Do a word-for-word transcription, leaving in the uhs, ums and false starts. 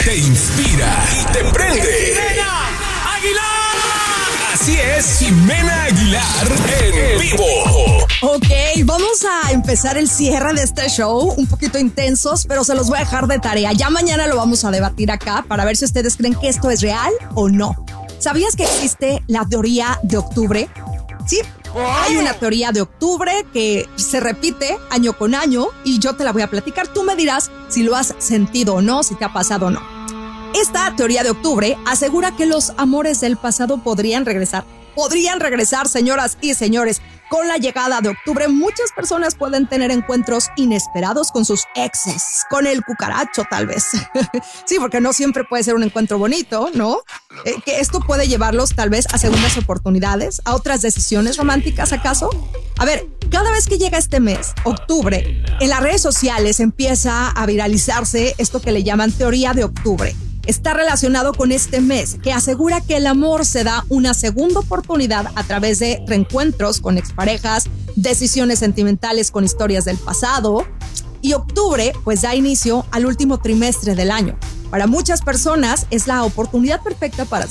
Te inspira y te prende. ¡Jimena Aguilar! Así es, Jimena Aguilar en vivo. Ok, vamos a empezar el cierre de este show, un poquito intensos, pero se los voy a dejar de tarea. Ya mañana lo vamos a debatir acá para ver si ustedes creen que esto es real o no. ¿Sabías que existe la teoría de octubre? Sí, hay una teoría de octubre que se repite año con año y yo te la voy a platicar. Tú me dirás si lo has sentido o no, si te ha pasado o no. Esta teoría de octubre asegura que los amores del pasado podrían regresar. Podrían regresar, señoras y señores. Con la llegada de octubre, muchas personas pueden tener encuentros inesperados con sus exes, con el cucaracho tal vez. Sí, porque no siempre puede ser un encuentro bonito, ¿no? Eh, que esto puede llevarlos tal vez a segundas oportunidades, a otras decisiones románticas, ¿acaso? A ver, cada vez que llega este mes, octubre, en las redes sociales empieza a viralizarse esto que le llaman teoría de octubre. Está relacionado con este mes, que asegura que el amor se da una segunda oportunidad a través de reencuentros con exparejas, decisiones sentimentales con historias del pasado. Y octubre, pues, da inicio al último trimestre del año. Para muchas personas es la oportunidad perfecta para